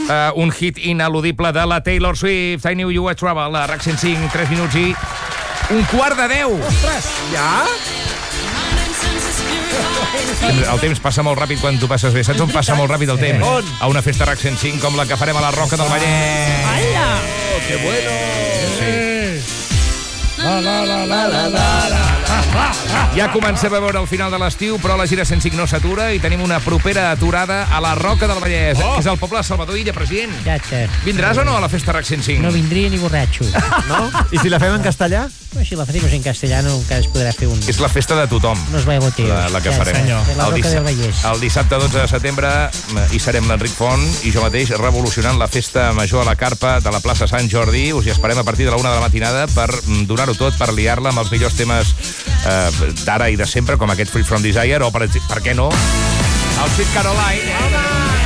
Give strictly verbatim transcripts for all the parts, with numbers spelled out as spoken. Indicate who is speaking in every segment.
Speaker 1: Uh, un hit ineludible de la Taylor Swift. I Knew You Were Trouble. A RAC cent cinc, tres minuts i un quart de deu.
Speaker 2: Ostres, ja?
Speaker 1: El temps passa molt ràpid quan tu passes bé. Saps on passa molt ràpid el temps?
Speaker 2: On?
Speaker 1: A una festa RAC cent cinc com la que farem a la Roca del Vallès.
Speaker 3: Hola!
Speaker 2: Oh, que bueno!
Speaker 3: La, la, la, la, la, la, la.
Speaker 1: Ja comencem a veure el final de l'estiu, però la gira cent cinc no s'atura i tenim una propera aturada a la Roca del Vallès, oh. que és el poble de Salvador Illa, president.
Speaker 3: Ja està.
Speaker 1: Vindràs o no a la festa RAC cent cinc?
Speaker 3: No vindria ni borratxo.
Speaker 2: No? I si la fem en castellà?
Speaker 3: Pues si la hacemos en castellano, encara es podrà fer un...
Speaker 1: És la festa de tothom.
Speaker 3: Unos bailoteos.
Speaker 1: La, la que
Speaker 3: ja
Speaker 1: farem.
Speaker 3: Senyor. De la
Speaker 1: El,
Speaker 3: Roca
Speaker 1: dissa
Speaker 3: del Vallès.
Speaker 1: el dissabte dotze de setembre hi serem l'Enric Font i jo mateix revolucionant la festa major a la carpa de la plaça Sant Jordi. Us hi esperem a partir de la una de la matinada per donar-ho tot, per liar-la amb els millors temes eh, d'ara i de sempre, com aquest Free From Desire, o per, per què no, el Sweet Caroline. Home!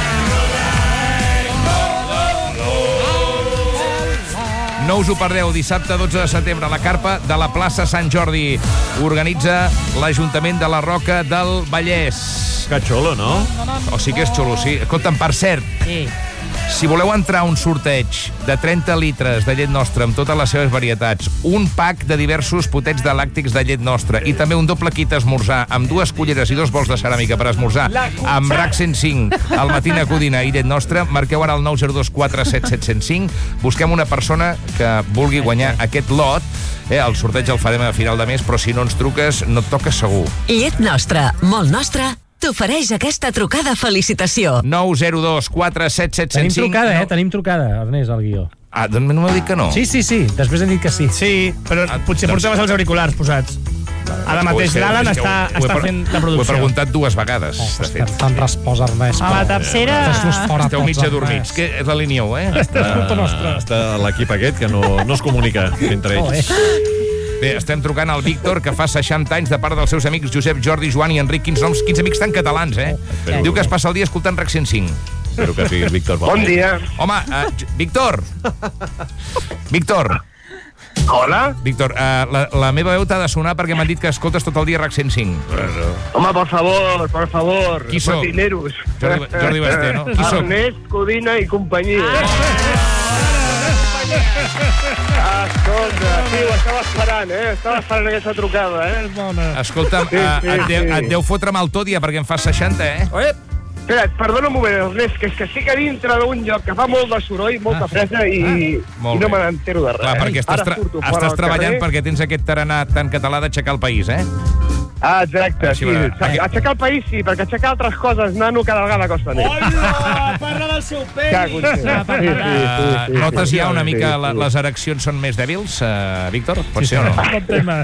Speaker 1: No us ho perdeu, dissabte dotze de setembre, a la carpa de la plaça Sant Jordi. Organitza l'Ajuntament de la Roca del Vallès.
Speaker 2: Que xulo, no?
Speaker 1: O sigui que és xulo, sí. Escolta'm, per cert,
Speaker 3: Sí.
Speaker 1: si voleu entrar a un sorteig de trenta litres de llet nostra amb totes les seves varietats, un pack de diversos potets de làctics de llet nostra i també un doble kit esmorzar amb dues culleres i dos bols de ceràmica per esmorzar amb RAC cent cinc, al Matina Codina i llet nostra, marqueu ara el nou zero dos quatre set set zero cinc. Busquem una persona que vulgui guanyar aquest lot. Eh, el sorteig el farem a final de mes, però si no ens truques, no et toca segur.
Speaker 4: Llet nostra, molt nostra, t'ofereix aquesta trucada felicitació.
Speaker 1: nou zero dos quatre set set zero
Speaker 5: Tenim
Speaker 1: cinc.
Speaker 5: trucada, eh?
Speaker 1: No.
Speaker 5: Tenim trucada, Ernest, al guió.
Speaker 1: Ah, doncs no m'heu dit que no.
Speaker 5: Sí, sí, sí. Després hem dit que sí.
Speaker 6: Sí, però
Speaker 1: Ah,
Speaker 6: potser
Speaker 1: doncs-
Speaker 6: portaves els auriculars posats. Ara mateix
Speaker 1: És que-
Speaker 6: l'Alan
Speaker 1: és que
Speaker 6: està,
Speaker 1: ho he
Speaker 6: està
Speaker 1: per-
Speaker 6: fent la
Speaker 1: Ho he
Speaker 6: producció.
Speaker 1: preguntat dues vegades, de fet.
Speaker 5: Te'n resposa, Ernest.
Speaker 3: A la tercera...
Speaker 5: Fes-los fora
Speaker 1: Esteu
Speaker 5: tots,
Speaker 1: mig adormits.
Speaker 5: Ernest.
Speaker 1: Que l'alineeu, eh?
Speaker 6: És culpa nostra.
Speaker 2: Està l'equip aquest que no, no es comunica entre
Speaker 5: Oh, eh?
Speaker 2: ells.
Speaker 1: Bé, estem trucant al Víctor, que fa seixanta anys, de part dels seus amics Josep, Jordi, Joan i Enric. Quins noms, quins amics tan catalans, eh?
Speaker 2: Espero.
Speaker 1: Diu que es passa el dia escoltant RAC cent cinc.
Speaker 2: Espero que siguis Víctor.
Speaker 7: Bon dia.
Speaker 1: Home, uh, Víctor! Víctor!
Speaker 7: Hola?
Speaker 1: Víctor, uh, la, la meva veu t'ha de sonar perquè m'han dit que escoltes tot el dia RAC cent cinc.
Speaker 7: Home, por favor, por favor.
Speaker 1: Qui sóc?
Speaker 7: Patineros.
Speaker 1: Jordi, Jordi Basté, no? Qui sóc?
Speaker 7: Ernest, Codina i companyia. Escolta, sí, ho estava esperant, eh? Estava esperant aquesta trucada, eh?
Speaker 1: Escolta'm,
Speaker 7: Sí,
Speaker 1: uh,
Speaker 7: sí,
Speaker 1: et, deu,
Speaker 7: sí.
Speaker 1: et deu fotre mal tot dia perquè em fas seixanta, eh?
Speaker 7: Espera't, perdona un moment, Ernest, que és que estic a dintre d'un lloc que fa molt de soroll, molta fresa i,
Speaker 1: Molt
Speaker 7: i no
Speaker 1: bé.
Speaker 7: me n'entero de res.
Speaker 1: Clar, perquè estàs,
Speaker 7: Ara
Speaker 1: tra
Speaker 7: surto fora
Speaker 1: estàs
Speaker 7: al
Speaker 1: treballant
Speaker 7: carrer.
Speaker 1: perquè tens aquest tarannà tan català d'aixecar el país, eh?
Speaker 7: Ah, exacte,
Speaker 1: Així
Speaker 7: sí.
Speaker 1: va.
Speaker 7: Aixecar aixecar el país sí, perquè aixecar altres coses, nano, cada vegada costa més.
Speaker 6: Hola, parla del seu pell.
Speaker 7: Cago en Déu. Sí, sí, sí, sí,
Speaker 1: Notes
Speaker 7: sí,
Speaker 1: ja una
Speaker 7: sí,
Speaker 1: mica
Speaker 7: sí.
Speaker 1: la, les ereccions són més dèbils, uh, Víctor? Pot ser o no?
Speaker 6: Bon tema.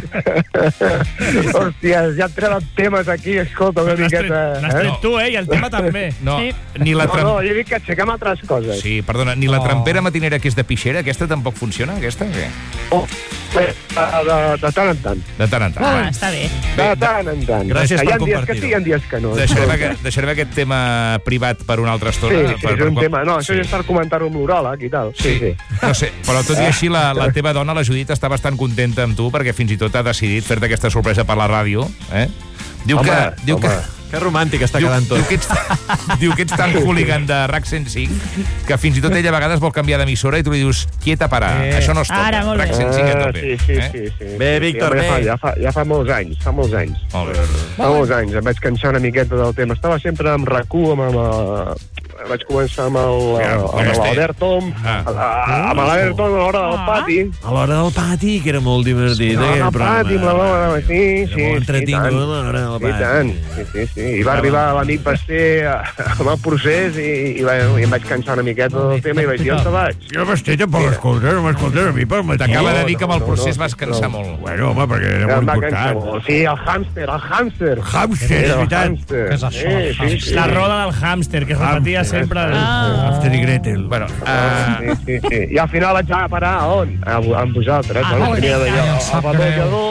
Speaker 7: Hòstia, ja et treuen temes aquí, escolta, una
Speaker 6: N'has tret,
Speaker 7: miqueta...
Speaker 6: n'has tret tu, eh? I el tema també.
Speaker 1: No,
Speaker 3: Sí.
Speaker 1: ni la
Speaker 7: No,
Speaker 1: tram...
Speaker 7: no, jo dic que aixequem altres coses.
Speaker 1: Sí, perdona, ni la
Speaker 5: Oh.
Speaker 1: trampera matinera que és de pixera, aquesta tampoc funciona, aquesta? O què?
Speaker 7: Oh, de, de, de tant en tant.
Speaker 1: De tant en tant.
Speaker 3: Ah,
Speaker 1: va.
Speaker 3: està bé.
Speaker 7: De tant en tant.
Speaker 2: Gràcies
Speaker 7: Hi
Speaker 2: per
Speaker 7: ha dies que
Speaker 2: compartir-ho.
Speaker 7: sí, hi ha dies que no.
Speaker 1: Deixarem,
Speaker 7: Escolta.
Speaker 1: aquest, deixarem aquest tema privat per una altra
Speaker 7: Sí,
Speaker 1: estona.
Speaker 7: sí,
Speaker 1: per,
Speaker 7: és un
Speaker 1: per-
Speaker 7: tema... No, això
Speaker 1: sí.
Speaker 7: ja és per comentar-ho amb l'uròleg i tal. Sí, sí.
Speaker 1: No sé, però tot i així la, la teva dona, la Judit, està bastant contenta amb tu perquè fins i tot ha decidit fer-te aquesta sorpresa per la ràdio. Eh? Diu
Speaker 7: Home,
Speaker 1: que... Diu
Speaker 7: home.
Speaker 1: que
Speaker 2: Que romàntic està
Speaker 1: Diu,
Speaker 2: quedant tot.
Speaker 1: diu, que ets, diu que ets tan hooligan de RAC cent cinc que fins i tot ella a vegades vol canviar d'emissora i tu li dius, quieta, para,
Speaker 5: Eh.
Speaker 1: això no es toca.
Speaker 3: Ara, molt bé.
Speaker 1: RAC cent cinc a
Speaker 7: Ah,
Speaker 1: tope.
Speaker 7: sí, sí,
Speaker 1: eh?
Speaker 7: sí, sí.
Speaker 2: Bé,
Speaker 7: sí,
Speaker 2: Víctor,
Speaker 7: sí,
Speaker 2: bé.
Speaker 7: Ja fa, ja fa molts anys, fa molts anys.
Speaker 1: Molt bé.
Speaker 7: Fa molts anys, em vaig cansar una miqueta del tema. Estava sempre amb RAC u, amb, amb, amb, vaig començar amb el-
Speaker 1: Ja,
Speaker 7: amb
Speaker 1: ja estem.
Speaker 7: l'Albert Tom,
Speaker 1: Ah.
Speaker 7: a- amb l'Albert Tom a l'hora del
Speaker 3: Ah.
Speaker 7: pati.
Speaker 2: A l'hora del pati, que era molt divertit.
Speaker 7: No,
Speaker 2: eh,
Speaker 7: al
Speaker 2: el programa.
Speaker 7: pati, amb la bola, sí,
Speaker 2: Era
Speaker 7: sí,
Speaker 2: molt
Speaker 7: sí,
Speaker 2: entretingut,
Speaker 7: tant.
Speaker 2: a l'hora del
Speaker 7: I
Speaker 2: pati.
Speaker 7: tant, sí, sí, sí. I va arribar l'amic Basté amb el procés i, i, va, i em vaig cansar una miqueta del tema i vaig dir, on te vaig?
Speaker 8: Jo Basté tampoc l'escolta, no m'escolta a mi pel matí.
Speaker 1: T'acaba de
Speaker 7: No,
Speaker 1: dir que amb el
Speaker 7: no,
Speaker 1: procés
Speaker 7: no,
Speaker 1: vas cansar
Speaker 7: no.
Speaker 1: molt.
Speaker 8: Bueno, home, perquè era
Speaker 7: Em
Speaker 8: molt
Speaker 7: va cansar
Speaker 8: important.
Speaker 7: molt. Sí, el hàmster, el hàmster.
Speaker 8: Hàmster, és
Speaker 7: Era el
Speaker 8: veritat.
Speaker 7: hàmster.
Speaker 5: Què és això, el
Speaker 7: Sí, sí, sí.
Speaker 6: La roda del hàmster, que es repetia
Speaker 8: Hàmster,
Speaker 6: sempre.
Speaker 3: Ah.
Speaker 8: Hàmster i Gretel.
Speaker 1: Bueno,
Speaker 7: Ah,
Speaker 1: uh,
Speaker 7: sí, sí, sí. I al final vaig anar a parar a on? A, amb vosaltres.
Speaker 3: Ah,
Speaker 7: Ah,
Speaker 3: molt bé.
Speaker 7: tenia d'allò,
Speaker 5: Ja
Speaker 7: el
Speaker 5: sap greu.
Speaker 7: batollador,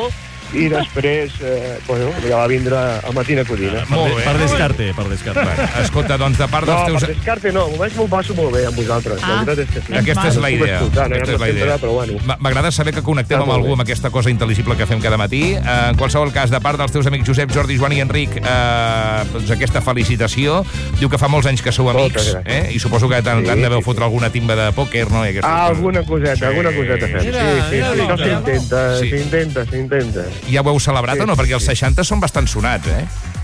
Speaker 7: i després, eh, bueno, ja va vindre a Matina Codina.
Speaker 2: Per,
Speaker 1: Molt bé.
Speaker 2: per descarte, per descarte.
Speaker 1: Escolta, doncs, de part
Speaker 7: No,
Speaker 1: dels teus...
Speaker 7: per descarte no, només m'ho passo molt bé amb vosaltres. La veritat és que sí.
Speaker 1: Aquesta és la
Speaker 7: Puc
Speaker 1: idea.
Speaker 7: escoltar, no
Speaker 1: Aquesta és la
Speaker 7: sempre,
Speaker 1: idea.
Speaker 7: però bueno.
Speaker 1: M- M'agrada saber que connectem
Speaker 7: Està
Speaker 1: amb
Speaker 7: molt
Speaker 1: algú
Speaker 7: bé.
Speaker 1: amb aquesta cosa intel·ligible que fem cada matí. Eh, en qualsevol cas, de part dels teus amics Josep, Jordi, Joan i Enric, eh, doncs aquesta felicitació. Diu que fa molts anys que sou amics,
Speaker 7: Moltes gràcies.
Speaker 1: eh? I suposo que tant,
Speaker 7: Sí,
Speaker 1: tant deveu
Speaker 7: sí,
Speaker 1: fotre alguna timba de pòquer, no? I aquestes
Speaker 7: Ah,
Speaker 1: coses.
Speaker 7: alguna coseta, alguna coseta fem.
Speaker 2: Mira,
Speaker 7: Sí, sí,
Speaker 2: mira,
Speaker 7: sí, això
Speaker 2: mira.
Speaker 7: s'intenta,
Speaker 1: Sí.
Speaker 7: s'intenta, s'intenta.
Speaker 1: Ja ho heu celebrat
Speaker 7: Sí,
Speaker 1: o no? Perquè els
Speaker 7: sí.
Speaker 1: seixanta són bastant sonats, eh?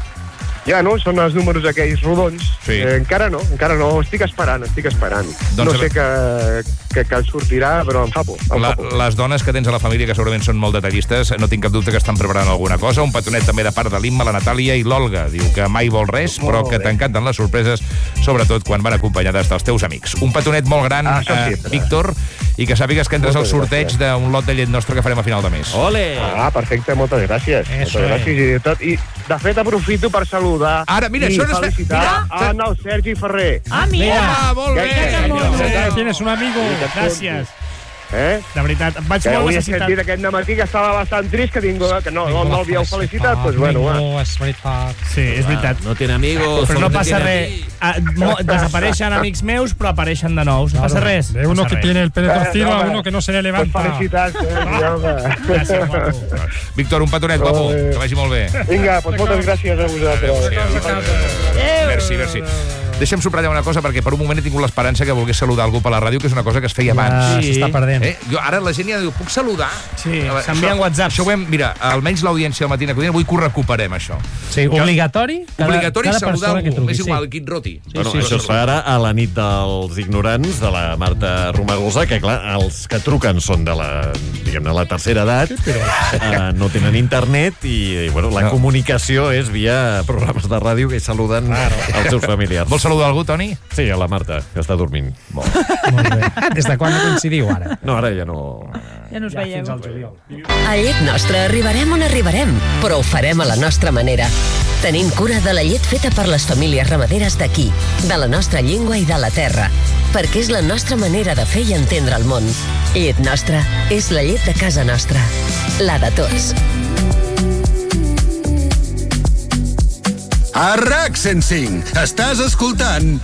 Speaker 7: Ja, no? Són els números aquells rodons.
Speaker 1: Sí.
Speaker 7: Eh, encara no, encara no. Estic esperant, estic esperant.
Speaker 1: Doncs
Speaker 7: no
Speaker 1: la-
Speaker 7: sé que, que, que sortirà, però em fa por. Em
Speaker 1: La,
Speaker 7: fa por.
Speaker 1: les dones que tens a la família, que segurament són molt detallistes, no tinc cap dubte que estan preparant alguna cosa. Un petonet també de part de l'Imma, la Natàlia i l'Olga. Diu que mai vol res, però
Speaker 7: Molt
Speaker 1: que
Speaker 7: bé.
Speaker 1: t'encanten les sorpreses, sobretot quan van acompanyades dels teus amics. Un petonet molt gran,
Speaker 7: Ah, això
Speaker 1: eh,
Speaker 7: sempre.
Speaker 1: Víctor, i que sàpigues que entres al
Speaker 7: Moltes
Speaker 1: sorteig
Speaker 7: gràcies.
Speaker 1: d'un lot de llet nostra que farem a final de mes.
Speaker 2: Ole!
Speaker 7: Ah, perfecte, moltes gràcies.
Speaker 5: Eso
Speaker 7: moltes gràcies. I, de tot, I, de fet, aprofito per saludar
Speaker 1: Ara, mira,
Speaker 7: i
Speaker 1: això no és-
Speaker 7: felicitar
Speaker 1: mira,
Speaker 7: en el Sergi Ferrer.
Speaker 3: Ah, mira.
Speaker 1: Home, molt bé!
Speaker 7: Ja,
Speaker 5: Tienes un amigo.
Speaker 6: Gràcies.
Speaker 7: Eh?
Speaker 6: De veritat, em vaig
Speaker 7: Que
Speaker 6: molt
Speaker 7: avui he
Speaker 6: necessitat.
Speaker 7: sentit aquest matí que estava bastant trist, que, tinc, que no, no m'havíeu felicitat, doncs bueno, va.
Speaker 5: No, és veritat.
Speaker 6: Sí, és veritat.
Speaker 2: No tiene amigos.
Speaker 6: Però no
Speaker 2: solo te
Speaker 6: passa
Speaker 2: tiene a
Speaker 6: res.
Speaker 2: ti.
Speaker 6: Ah, mo- desapareixen amics meus, però apareixen de nous. No passa res.
Speaker 5: De
Speaker 6: no
Speaker 5: uno
Speaker 6: passa
Speaker 5: que
Speaker 6: res.
Speaker 5: tiene el pelo torcido
Speaker 7: Eh,
Speaker 5: a
Speaker 7: home,
Speaker 5: uno que no se le
Speaker 7: Pues
Speaker 5: levanta.
Speaker 7: felicitats, Sergi, home.
Speaker 6: Gràcies, guapo.
Speaker 1: Víctor, un petonet, guapo,
Speaker 7: Eh.
Speaker 1: que vagi molt bé.
Speaker 7: Vinga, doncs moltes gràcies a vosaltres.
Speaker 1: Merci, merci. Deixa'm subratllar una cosa, perquè per un moment he tingut l'esperança que volgués saludar algú per la ràdio, que és una cosa que es feia abans.
Speaker 5: Ja s'està perdent.
Speaker 1: Eh? Jo, ara la gent ja diu, puc saludar?
Speaker 6: Sí,
Speaker 1: A veure,
Speaker 6: s'envien
Speaker 1: això-
Speaker 6: whatsapps.
Speaker 1: Això ho hem, mira, almenys l'audiència al Matina Codina, vull que ho recuperem, això.
Speaker 5: Sí, obligatori. Cada,
Speaker 1: Obligatori
Speaker 5: cada
Speaker 1: saludar
Speaker 5: persona que
Speaker 1: algú,
Speaker 5: truqui,
Speaker 1: és igual,
Speaker 5: sí.
Speaker 1: quin roti.
Speaker 2: Bueno,
Speaker 5: sí,
Speaker 2: això
Speaker 5: sí,
Speaker 2: es fa ara a la nit dels ignorants de la Marta Romagosa, que clar, els que truquen són de la, diguem-ne, la tercera edat, eh, no tenen internet i, i bueno, la
Speaker 1: No.
Speaker 2: comunicació és via programes de ràdio que saluden els seus familiars.
Speaker 1: Vols saludar algú, Toni?
Speaker 2: Sí, a la Marta, que està dormint.
Speaker 5: Molt bé. Des de quan no coincidiu, ara?
Speaker 2: No, ara ja no...
Speaker 9: Ja no us veieu.
Speaker 5: Fins al juliol.
Speaker 4: A Llet Nostra arribarem on arribarem, però ho farem a la nostra manera. Tenint cura de la llet feta per les famílies ramaderes d'aquí, de la nostra llengua i de la terra, perquè és la nostra manera de fer i entendre el món. Llet Nostra és la llet de casa nostra, la de tots.
Speaker 10: A RAC cent cinc, estàs escoltant